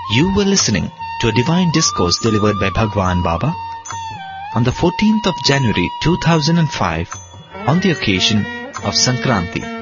You were listening to a divine discourse delivered by Bhagwan Baba on the 14th of January 2005 on the occasion of Sankranti.